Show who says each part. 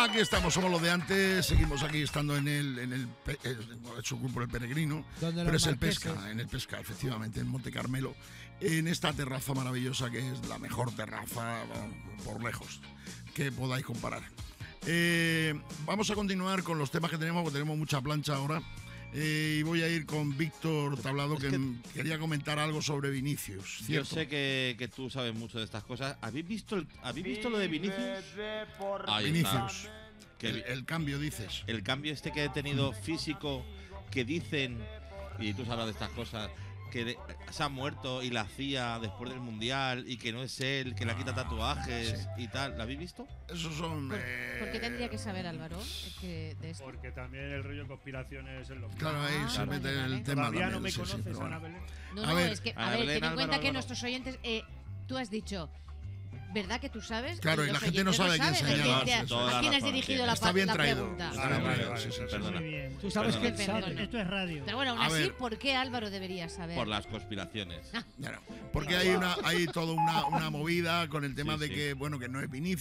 Speaker 1: Aquí estamos, somos los de antes, seguimos aquí estando en su grupo El Peregrino, pero es el Pesca, en el Pesca, efectivamente, en Monte Carmelo, en esta terraza maravillosa que es la mejor terraza por lejos que podáis comparar. Vamos a continuar con los temas que tenemos, porque tenemos mucha plancha ahora. Y voy a ir con Víctor Tablado, que quería comentar algo sobre Vinicius, ¿cierto?
Speaker 2: Yo sé que tú sabes mucho de estas cosas. ¿Habéis visto lo de Vinicius?
Speaker 1: Vinicius. El cambio, dices.
Speaker 2: El cambio este que he tenido físico, que dicen, y tú sabes de estas cosas, que se ha muerto y la hacía después del Mundial y que no es él, que le quita tatuajes y tal. ¿La habéis visto?
Speaker 1: Esos son…
Speaker 3: ¿Por qué tendría que saber Álvaro de esto?
Speaker 4: Porque también el rollo de conspiraciones es lo que…
Speaker 1: Claro, ahí se mete el tema.
Speaker 4: Todavía no me
Speaker 1: sí,
Speaker 4: conoces,
Speaker 1: bueno.
Speaker 4: Ana Belén.
Speaker 3: No, es que, a ver, ten en cuenta que
Speaker 2: Álvaro.
Speaker 3: nuestros oyentes… tú has dicho… ¿Verdad que tú sabes?
Speaker 1: Claro, y la gente no sabe quién señalas.
Speaker 3: ¿A quién has dirigido la
Speaker 1: Está bien
Speaker 3: la
Speaker 1: traído.
Speaker 3: pregunta?
Speaker 2: Perdona.
Speaker 5: Muy bien. Tú sabes que
Speaker 3: Perdona.
Speaker 5: esto es radio.
Speaker 3: Pero bueno, aún
Speaker 1: A
Speaker 3: así,
Speaker 1: ver.
Speaker 3: ¿por qué Álvaro debería saber?
Speaker 2: Por las conspiraciones.
Speaker 1: Claro, porque hay toda una movida con el tema
Speaker 2: Sí,
Speaker 1: de
Speaker 2: sí.
Speaker 1: que, bueno, que no es Vinicius.